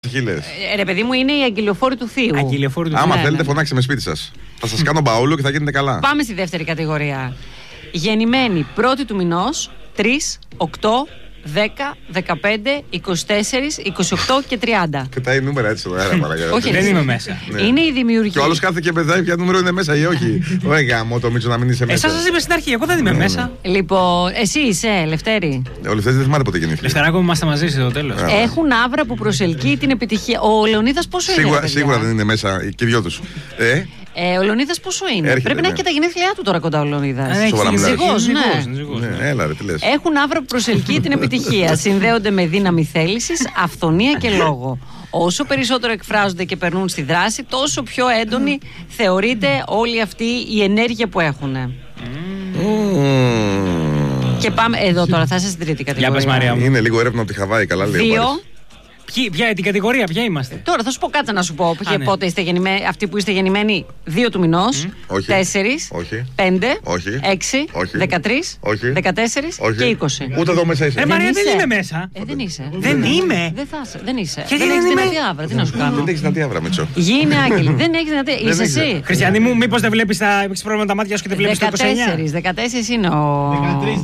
Ρε παιδί μου, είναι η αγγελιοφόρη του Θείου. Άμα θέλετε, φωνάξτε με σπίτι σας. Θα σας κάνω μπαούλο και θα γίνετε καλά. Πάμε στη δεύτερη κατηγορία. Γεννημένοι πρώτη του μηνός, 3, 8, 10, 15, 24, 28 και 30. Και τα νούμερα έτσι εδώ, όχι, δεν είμαι μέσα. Είναι η δημιουργία. Και ο άλλος κάθεται και πετάει ποια νούμερο είναι μέσα ή όχι. Ωραία, γάμο το Μίτσο να μην είσαι μέσα. Εσάς σας είπε στην αρχή, εγώ δεν είμαι μέσα. Λοιπόν, εσύ είσαι, Λευτέρη. Ο Λευτέρης δεν θυμάται ποτέ γεννήθηκε. Λευτεράκο μου, είμαστε μαζί στο τέλος. Έχουν άβρα που προσελκύει την επιτυχία. Ο Λεωνίδας πόσο είναι? Σίγουρα δεν είναι μέσα και οι δυο τους. Ο Λεωνίδας πόσο είναι? Έρχεται, πρέπει να έχει και τα γενέθλιά του τώρα κοντά ο Λεωνίδας. Ζυγός, ναι. Έλα, ρε, τι λες. Έχουν άβρα που προσελκύει την επιτυχία. Συνδέονται με δύναμη θέλησης, αυθονία και λόγο. Όσο περισσότερο εκφράζονται και περνούν στη δράση, τόσο πιο έντονη θεωρείται όλη αυτή η ενέργεια που έχουν. Και πάμε εδώ τώρα, θα είσαι στην τρίτη κατηγορία. Είναι λίγο έρευνα από τη Χαβάη, καλά λέει. 2. Ποια την κατηγορία, ποια είμαστε? Τώρα θα σου πω κάτι να σου πω. Πότε είστε γεννημένοι, αυτοί που είστε γεννημένοι 2 του μηνός, 4, 5, 6, 13, 14 και 20. Ούτε εδώ μέσα είσαι. Μαρία, δεν είμαι μέσα. Δεν είσαι. Δεν είμαι. Δεν είσαι. Γιατί δεν έχεις δυνατή άβρα. Τι να σου κάνω. Δεν έχεις δυνατή άβρα, Μίτσο. Γη είναι άγγελη. Δεν έχεις δυνατή. Είσαι εσύ. Χριστιανή μου, μήπως δεν βλέπεις πρόβλημα τα μάτια σου και δεν βλέπεις το 29. 14 είναι ο.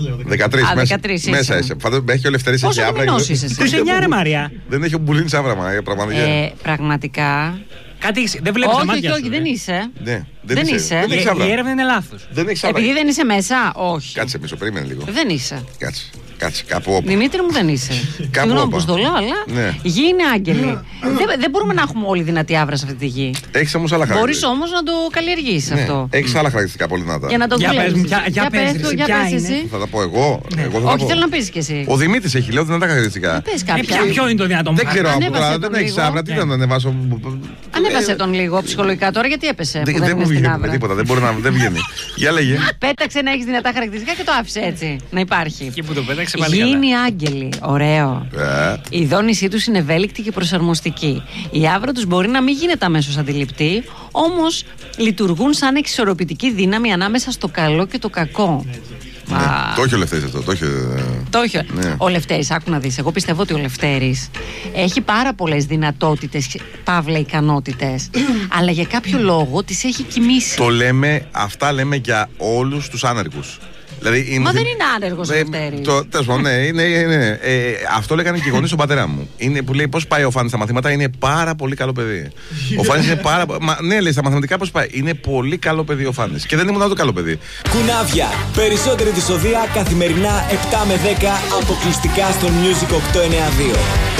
13 μέσα είσαι. Έχει ο Λευτέρης έχει άβρα. 29 ρε Μαρία. Δεν έχει ο Μπουλίνης άβρα, πραγματικά. Πραγματικά. Κάτι δεν βλέπεις τα μάτια σου. Όχι, δεν είσαι. Δεν είσαι. Η έρευνα είναι λάθος. Επειδή δεν είσαι μέσα, όχι. Κάτσε πίσω, περίμενε λίγο. Δεν είσαι. Κάτσε κάπου όπου. Δημήτρη μου, δεν είσαι. Συγγνώμη που στολώ, αλλά γη είναι άγγελη. Δεν μπορούμε να έχουμε όλη δυνατή άβρα σε αυτή τη γη. Έχεις όμως άλλα χαρακτηριστικά. Μπορείς όμως να το καλλιεργήσεις αυτό. Έχεις άλλα χαρακτηριστικά πολύ δυνατά. Για να το βλέπεις. Για πες εσύ. Θα τα πω εγώ. Όχι, θέλω να πεις κι εσύ. Ο Δημήτρης έχει λέω δυνατά χαρακτηριστικά. Ποιο είναι το δυνατό? Δεν ξέρω από τώρα, δεν έχεις άβρα. Τι να το ανεβάσω. Ανέβασε τον λίγο ψυχολογικά τώρα, γιατί έπεσε. Δεν μου βγαίνει με τίποτα, δεν βγαίνει. Για λέγε. Πέταξε να έχεις δυνατά χαρακτηριστικά και το άφησε έτσι να υπάρχει. Και που το πέταξε πάλι καλά. Γίνει άγγελοι. Ωραίο. Η δόνησή τους είναι ευέλικτη και προσαρμοστική. Η άβρα τους μπορεί να μην γίνεται αμέσως αντιληπτή, όμως λειτουργούν σαν εξισορροπητική δύναμη ανάμεσα στο καλό και το κακό. Το έχει ο Λευτέρης αυτό. Το έχει. Ο Λευτέρης, άκου να δεις. Εγώ πιστεύω ότι ο Λευτέρης έχει πάρα πολλές δυνατότητες, παύλα ικανότητες, αλλά για κάποιο λόγο τις έχει κοιμήσει. Αυτά λέμε για όλους τους άνεργους. Δηλαδή Μα δεν είναι άνεργος ο Λευτέρης. Τέλος πάντων, ναι. Αυτό λέγανε και οι γονείς του πατέρα μου. Είναι που λέει πώς πάει ο Φάνης στα μαθήματα, είναι πάρα πολύ καλό παιδί. Ο Φάνης είναι πάρα. Ναι, λέει στα μαθηματικά πώς πάει. Είναι πολύ καλό παιδί ο Φάνης. Και δεν ήμουν άλλο καλό παιδί. Κουνάβια. Περισσότερη δυσοδεία καθημερινά 7 με 10 αποκλειστικά στο Music 892.